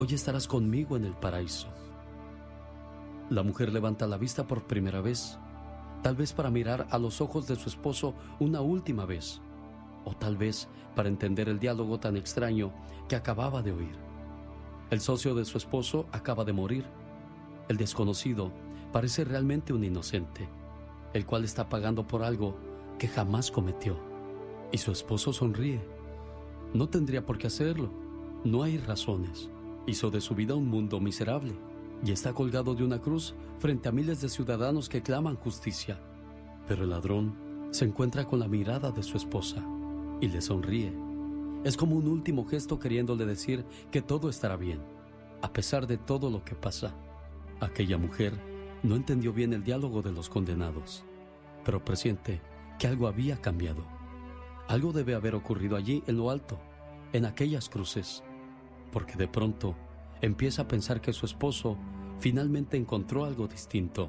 Hoy estarás conmigo en el paraíso. La mujer levanta la vista por primera vez, tal vez para mirar a los ojos de su esposo una última vez, o tal vez para entender el diálogo tan extraño que acababa de oír. El socio de su esposo acaba de morir. El desconocido parece realmente un inocente, el cual está pagando por algo que jamás cometió. Y su esposo sonríe. No tendría por qué hacerlo. No hay razones. Hizo de su vida un mundo miserable y está colgado de una cruz frente a miles de ciudadanos que claman justicia. Pero el ladrón se encuentra con la mirada de su esposa y le sonríe. Es como un último gesto queriéndole decir que todo estará bien, a pesar de todo lo que pasa. Aquella mujer no entendió bien el diálogo de los condenados, pero presiente que algo había cambiado. Algo debe haber ocurrido allí en lo alto, en aquellas cruces, porque de pronto empieza a pensar que su esposo finalmente encontró algo distinto.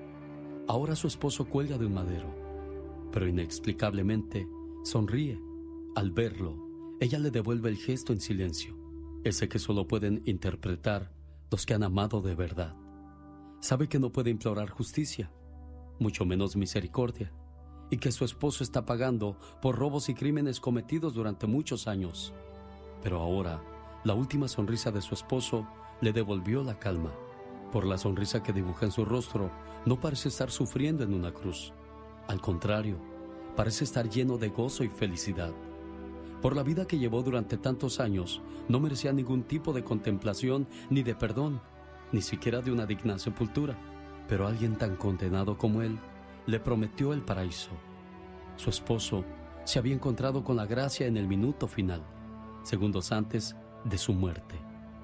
Ahora su esposo cuelga de un madero, pero inexplicablemente sonríe. Al verlo, ella le devuelve el gesto en silencio, ese que solo pueden interpretar los que han amado de verdad. Sabe que no puede implorar justicia, mucho menos misericordia, y que su esposo está pagando por robos y crímenes cometidos durante muchos años. Pero ahora, la última sonrisa de su esposo le devolvió la calma. Por la sonrisa que dibuja en su rostro, no parece estar sufriendo en una cruz. Al contrario, parece estar lleno de gozo y felicidad. Por la vida que llevó durante tantos años, no merecía ningún tipo de contemplación ni de perdón, ni siquiera de una digna sepultura. Pero alguien tan condenado como él le prometió el paraíso. Su esposo se había encontrado con la gracia en el minuto final, segundos antes de su muerte.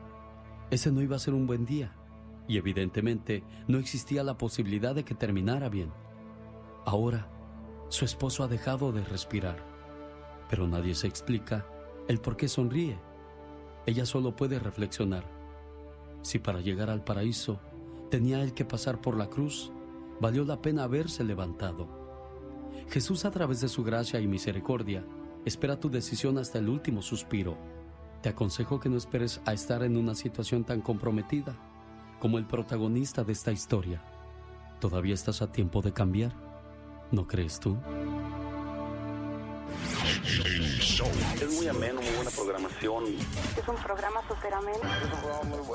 Ese no iba a ser un buen día, y evidentemente no existía la posibilidad de que terminara bien. Ahora, su esposo ha dejado de respirar, pero nadie se explica el por qué sonríe. Ella solo puede reflexionar. Si para llegar al paraíso tenía él que pasar por la cruz, valió la pena haberse levantado. Jesús, a través de su gracia y misericordia, espera tu decisión hasta el último suspiro. Te aconsejo que no esperes a estar en una situación tan comprometida como el protagonista de esta historia. Todavía estás a tiempo de cambiar, ¿no crees tú? Es muy ameno, muy buena programación. Es un programa súper ameno.